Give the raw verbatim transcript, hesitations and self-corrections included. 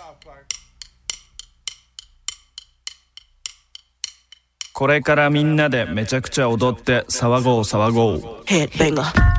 これからみんなでめちゃくちゃ踊って騒ごう騒ごう。 Headbanger